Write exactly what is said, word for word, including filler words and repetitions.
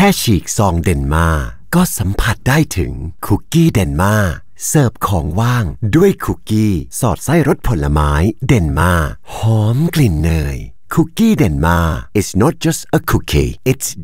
ค่ฉีกซองเดนมาก็สัมผัสได้ถึงคุกกี้เดนมาเสิร์ฟของว่างด้วยคุกกี้สอดไส้รสผลไม้เดนมาหอมกลิ่นเนยคุกกี้เดนมา is not just a cookie it's